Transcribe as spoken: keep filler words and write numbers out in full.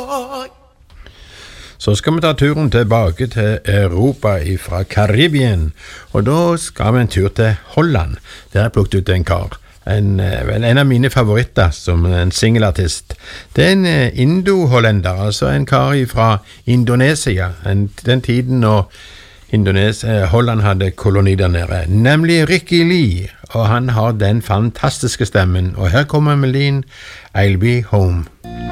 Så skal vi ta turen tilbake til Europa fra Karibien, og da skal vi en tur til Holland. Der har jeg plukket ut en kar, en, vel, en av mine favoritter som en singelartist. Det er en indo-hollender, altså en kar fra Indonesia, en, den tiden når Indonesia, Holland hadde koloni der nede, nemlig Ricky Lee, og han har den fantastiske stemmen, og her kommer melodien I'll Be Home.